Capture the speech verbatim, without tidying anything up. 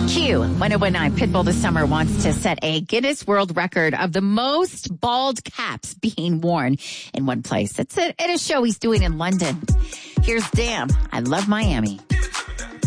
Q, one oh one nine, Pitbull this summer wants to set a Guinness World Record of the most bald caps being worn in one place. It's at a show he's doing in London. Here's Damn, I Love Miami.